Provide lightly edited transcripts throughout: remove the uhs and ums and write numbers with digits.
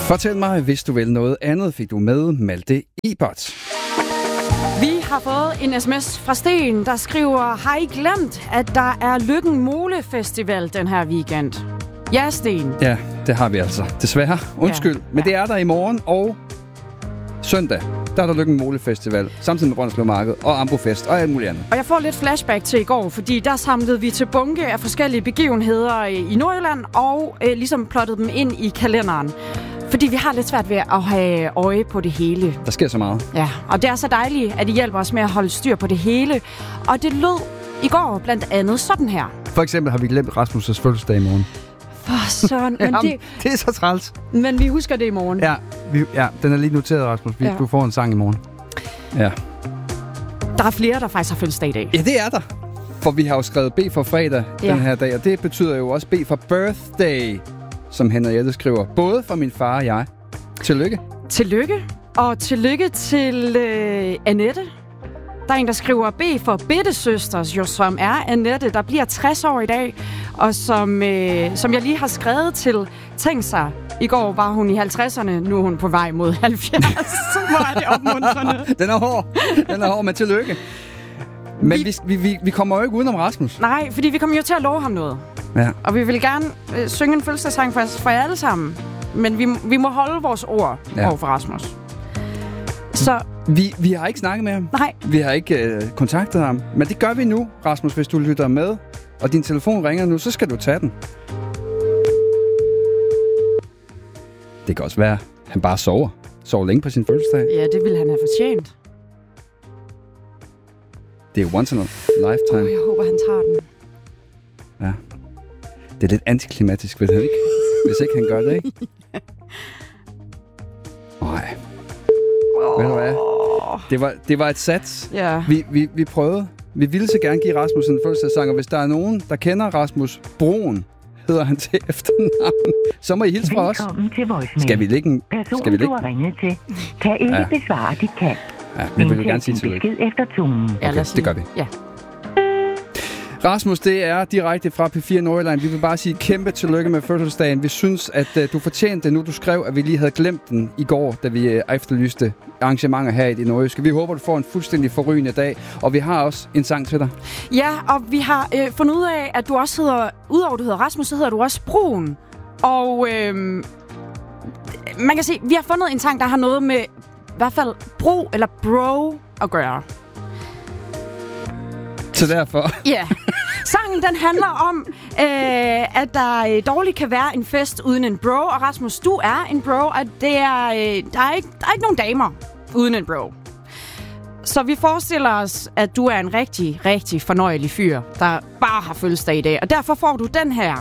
Fortæl mig, hvis du vil noget andet, fik du med Malte Ebert. Vi har fået en sms fra Sten, der skriver: har I glemt, at der er Løkken Mole Festival den her weekend? Ja, Sten. Ja, det har vi altså. Desværre. Undskyld. Ja. Men det er der i morgen og søndag. Der er der Løkken Mole Festival, samtidig med Brønderslev Marked og Ambofest og alt muligt andet. Og jeg får lidt flashback til i går, fordi der samlede vi til bunke af forskellige begivenheder i Nordjylland og ligesom plottede dem ind i kalenderen. Fordi vi har lidt svært ved at have øje på det hele. Der sker så meget. Ja, og det er så dejligt, at I hjælper os med at holde styr på det hele. Og det lød i går blandt andet sådan her. For eksempel har vi glemt Rasmus' fødselsdag i morgen. For sådan. Men Jamen, det er så træls. Men vi husker det i morgen. Ja, den er lige noteret, Rasmus. Du får en sang i morgen. Ja. Der er flere, der faktisk har fødselsdag i dag. Ja, det er der. For vi har jo skrevet B for fredag den her dag, og det betyder jo også B for birthday, som Henriette skriver. Både for min far og jeg. Tillykke. Tillykke. Og tillykke til Annette. Der er en, der skriver B for Bittesøsters, jo, som er Annette, der bliver 60 år i dag, og som jeg lige har skrevet til. Tænk sig, i går var hun i 50'erne, nu er hun på vej mod 70. Hvor er det opmuntrende. Den er hård, men tillykke. Men vi kommer jo ikke udenom Rasmus. Nej, fordi vi kommer jo til at love ham noget. Ja. Og vi vil gerne synge en fødselsdagssang for jer alle sammen. Men vi må holde vores ord over for Rasmus. Så vi har ikke snakket med ham. Nej. Vi har ikke kontaktet ham. Men det gør vi nu, Rasmus, hvis du lytter med, og din telefon ringer nu, så skal du tage den. Det kan også være, at han bare sover. Sover længe på sin fødselsdag. Ja, det ville han have fortjent. Det er once in a lifetime. Jeg håber, han tager den. Ja. Det er lidt antiklimatisk, ved han ikke? Hvis ikke han gør det, ikke? Nej. Ved du hvad? Det var et sats. Ja. Vi prøvede. Vi ville så gerne give Rasmus en fødselsdagssang, og hvis der er nogen, der kender Rasmus Broen, hedder han til efternavn, så må I hilse fra os. Velkommen til voicemail. Skal vi lægge? Personen, du har ringet til, kan ikke besvare dit kald. Ja, men vil gerne sige tillykke. Besked efter tonen. Okay, det gør vi. Ja. Rasmus, det er direkte fra P4 Nordjylland. Vi vil bare sige kæmpe tillykke med fødselsdagen. Vi synes, at du fortjente det nu. Du skrev, at vi lige havde glemt den i går, da vi efterlyste arrangementer her i det nordjyske. Vi håber, du får en fuldstændig forrygende dag, og vi har også en sang til dig. Ja, og vi har fundet ud af, at du også hedder, udover du hedder Rasmus, så hedder du også Broen. Og man kan sige, vi har fundet en sang, der har noget med i hvert fald bro eller bro at gøre. Så derfor. Ja. Sangen, den handler om, at der dårligt kan være en fest uden en bro. Og Rasmus, du er en bro, og der er ikke nogen damer uden en bro. Så vi forestiller os, at du er en rigtig, rigtig fornøjelig fyr, der bare har fødselsdag i dag. Og derfor får du den her.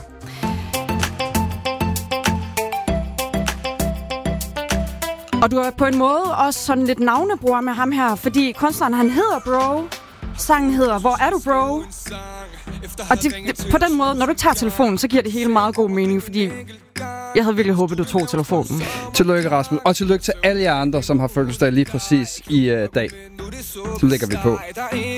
Og du er på en måde også sådan lidt navnebror med ham her, fordi kunstneren, han hedder Bro. Sangen hedder Hvor er du, bro? Og på den måde, når du ikke tager telefonen, så giver det hele meget god mening, fordi jeg havde virkelig håbet, du tog telefonen. Tillykke, Rasmus. Og tillykke til alle jer andre, som har fødselsdag lige præcis i dag. Så lægger vi på.